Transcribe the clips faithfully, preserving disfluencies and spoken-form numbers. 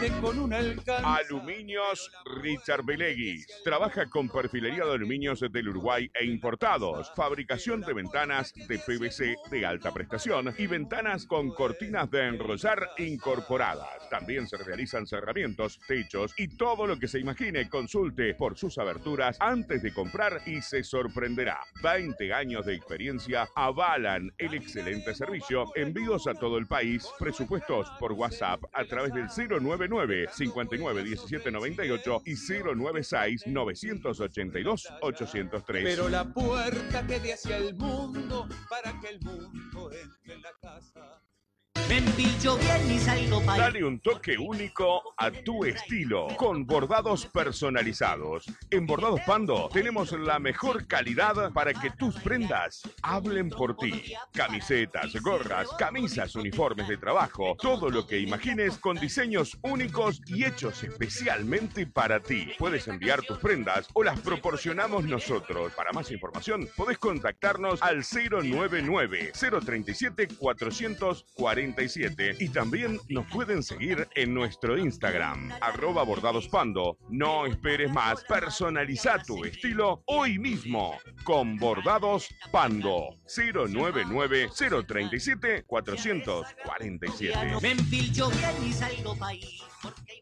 viste con un alcance. Aluminios Richard Beleguis. Trabaja con perfilería de aluminios del Uruguay e importados. Fabricación de ventanas de P V C de alta prestación y ventanas con cortinas de enrollar incorporadas. También se realizan cerramientos, techos y todo lo que se imagine. Consulte por sus aberturas antes de comprar y se sorprenderá. veinte años de experiencia avalan el excelente servicio. Envíos a todo el país. Presupuestos por WhatsApp a través del cero nueve nueve, cincuenta y nueve, diecisiete noventa y ocho y cero nueve seis, novecientos ochenta y dos, ochocientos tres. Pero la puerta que dé hacia el mundo para que el mundo entre en la casa. Me empilcho bien y salgo para... Dale un toque único a tu estilo con bordados personalizados. En Bordados Pando tenemos la mejor calidad para que tus prendas hablen por ti. Camisetas, gorras, camisas, uniformes de trabajo, todo lo que imagines con diseños únicos y hechos especialmente para ti. Puedes enviar tus prendas o las proporcionamos nosotros. Para más información podés contactarnos al cero nueve nueve, cero tres siete, cuatro cuatro siete y también nos pueden seguir en nuestro Instagram, arroba bordadospando. No esperes más, personaliza tu estilo hoy mismo con Bordados Pando. cero nueve nueve, cero tres siete, cuatro cuatro siete. Me empilcho bien y salgo para ahí porque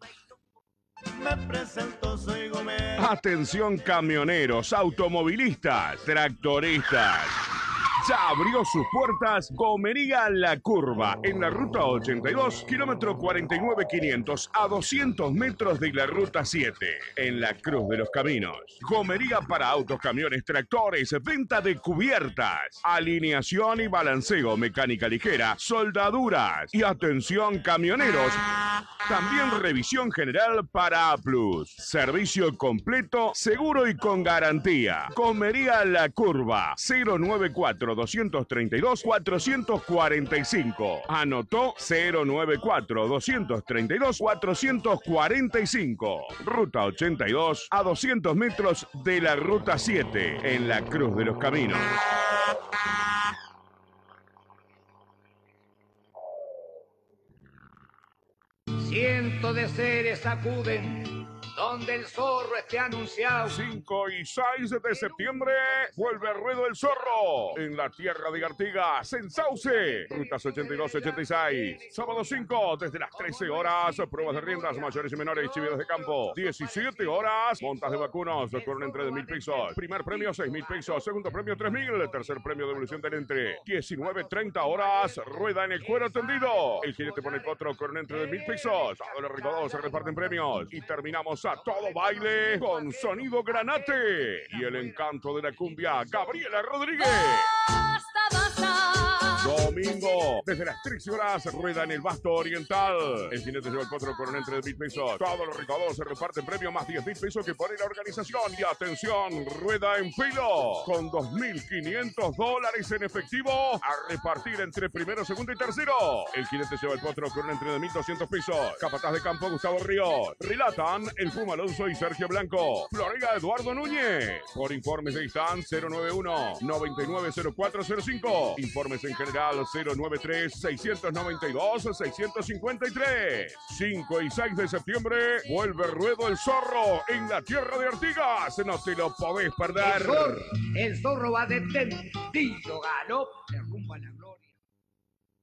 bailo. Me presento, soy Gómez. Atención camioneros, automovilistas, tractoristas. Ya abrió sus puertas Gomería La Curva, en la ruta ochenta y dos, kilómetro cuarenta y nueve quinientos, a doscientos metros de la ruta siete, en la Cruz de los Caminos. Gomería para autos, camiones, tractores, venta de cubiertas, alineación y balanceo, mecánica ligera, soldaduras y atención camioneros. También revisión general para A plus. Servicio completo, seguro y con garantía. Gomería La Curva, cero nueve cuatro, doscientos treinta y dos, cuatrocientos cuarenta y cinco. Anotó cero nueve cuatro, doscientos treinta y dos, cuatrocientos cuarenta y cinco. Ruta ochenta y dos, a doscientos metros de la ruta siete, en la Cruz de los Caminos. Cientos de seres sacuden donde el zorro esté anunciado. cinco y seis de septiembre vuelve Ruedo el Zorro en la tierra de Artigas, en Sauce, rutas ochenta y dos, ochenta y seis. Sábado cinco, desde las trece horas, pruebas de riendas mayores y menores, chivios de campo. diecisiete horas, montas de vacunos con un entre de mil pesos. Primer premio seis mil pesos, segundo premio tres mil, tercer premio devolución del entre. diecinueve, treinta horas, rueda en el cuero tendido. El jinete pone el potro con un entre de mil pesos. A los recaudados se reparten premios y terminamos a todo baile con sonido Granate y el encanto de la cumbia Gabriela Rodríguez. Basta, basta. Domingo, desde las trece horas, rueda en el Basto Oriental. El jinete lleva el potro con un entre de mil pesos. Todos los recaudados se reparten premio más diez mil pesos que pone la organización. Y atención, rueda en filo con dos mil quinientos dólares en efectivo a repartir entre primero, segundo y tercero. El jinete lleva el potro con un entre de mil doscientos pesos. Capataz de campo Gustavo Ríos. Relatan el Puma Alonso y Sergio Blanco. Florida Eduardo Núñez. Por informes de Instan cero nueve uno, noventa y nueve cero cuatro cero cinco. Informes en general cero nueve tres, seiscientos noventa y dos, seiscientos cincuenta y tres. cinco y seis de septiembre vuelve Ruedo el Zorro en la tierra de Artigas. No te lo podés perder. El zorro, el zorro va detenido, galop.